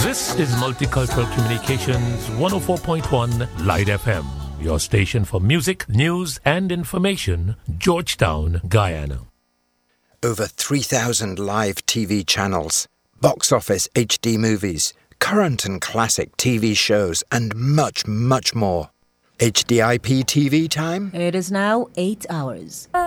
This is Multicultural Communications 104.1 Light FM, your station for music, news, and information, Georgetown, Guyana. Over 3,000 live TV channels, box office HD movies, current and classic TV shows, and much, much more. HDIP TV time? It is now 8 hours.